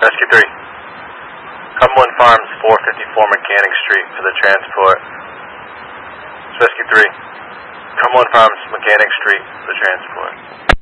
Rescue 3. Cumberland Farms, 454 Mechanic Street for the transport. Rescue 3. Cumberland Farms, Mechanic Street for the transport.